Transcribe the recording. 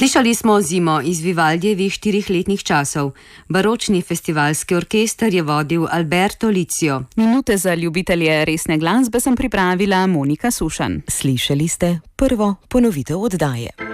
Slišali smo Zimo iz Vivaldijevih 4 letnih časov. Baročni festivalski orkester je vodil Alberto Licio. Minute za ljubitelje resne glasbe sem pripravila Monika Sušan. Slišali ste prvo ponovitev oddaje.